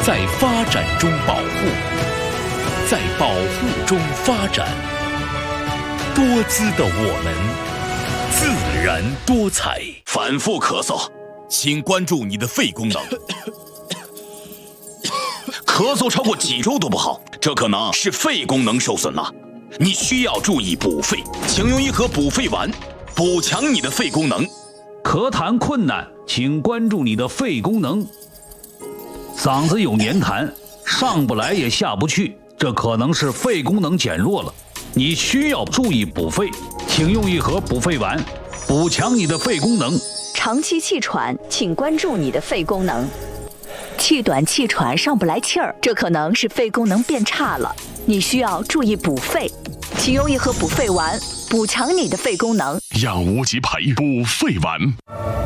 在发展中保护，在保护中发展。多姿的我们，自然多彩。 反复咳嗽，请关注你的肺功能。咳嗽超过几周都不好，这可能是肺功能受损了。你需要注意补肺，请用一盒补肺丸，补强你的肺功能。 咳痰困难，请关注你的肺功能。嗓子有黏痰，上不来也下不去，这可能是肺功能减弱了。你需要注意补肺，请用一盒补肺丸，补强你的肺功能。 长期气喘，请关注你的肺功能。气短气喘上不来气儿，这可能是肺功能变差了，你需要注意补肺，请用一盒补肺丸，补强你的肺功能。 养无极培补肺丸。